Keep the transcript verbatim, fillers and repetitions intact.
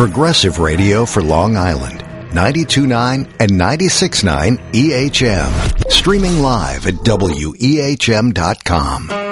Progressive Radio for Long Island, ninety-two point nine and ninety-six point nine E H M. Streaming live at W E H M dot com.